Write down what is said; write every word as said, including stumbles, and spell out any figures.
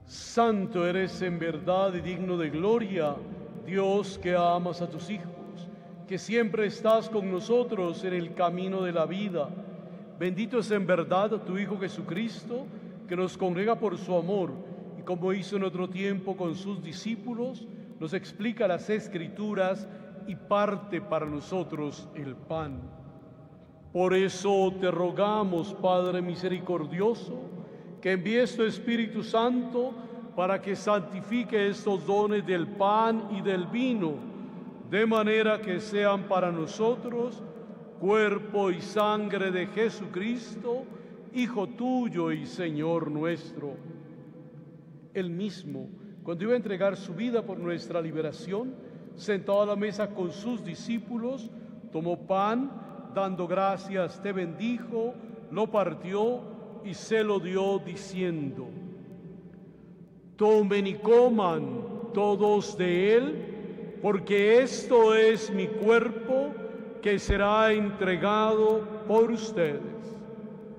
Santo eres en verdad y digno de gloria, Dios que amas a tus hijos, que siempre estás con nosotros en el camino de la vida. Bendito es en verdad tu Hijo Jesucristo, que nos congrega por su amor y como hizo en otro tiempo con sus discípulos, nos explica las Escrituras y parte para nosotros el pan. Por eso te rogamos, Padre misericordioso, que envíes tu Espíritu Santo para que santifique estos dones del pan y del vino, de manera que sean para nosotros cuerpo y sangre de Jesucristo, Hijo tuyo y Señor nuestro. Él mismo, cuando iba a entregar su vida por nuestra liberación, sentado a la mesa con sus discípulos, tomó pan, dando gracias, te bendijo, lo partió y se lo dio diciendo: tomen y coman todos de él, porque esto es mi cuerpo que será entregado por ustedes.